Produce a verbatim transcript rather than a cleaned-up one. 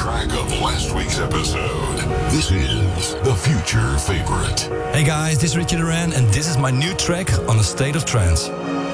track of last week's episode. This is the Future Favorite. Hey guys, this is Richard Duran and this is my new track on A State of Trance.